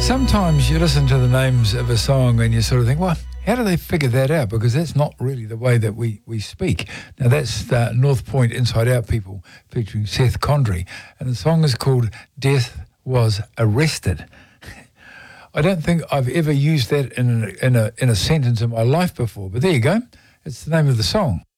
Sometimes you listen to the names of a song and you sort of think, well, how do they figure that out? Because that's not really the way that we speak. Now, that's the North Point Inside Out People featuring Seth Condry. And the song is called Death Was Arrested. I don't think I've ever used that in a sentence in my life before. But there you go. It's the name of the song.